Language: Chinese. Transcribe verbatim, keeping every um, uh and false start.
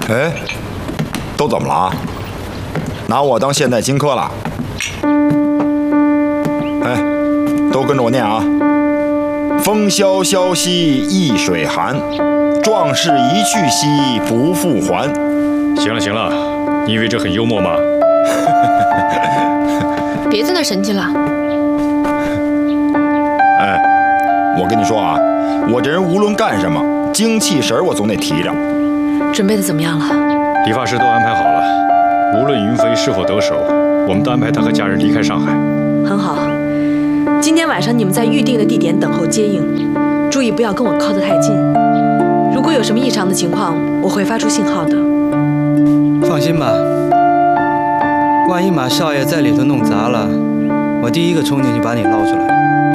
哎，都怎么了啊？拿我当现代荆轲了？哎，都跟着我念啊！风萧萧兮易水寒，壮士一去兮不复还。 行了行了，你以为这很幽默吗？ 别在那神气了。 哎，我跟你说啊，我这人无论干什么，精气神我总得提着。 准备的怎么样了？ 理发师都安排好了，无论云飞是否得手，我们都安排他和家人离开上海。 很好，今天晚上你们在预定的地点等候接应，注意不要跟我靠得太近。如果有什么异常的情况，我会发出信号的。 放心吧，万一马少爷在里头弄砸了，我第一个冲进去把你捞出来。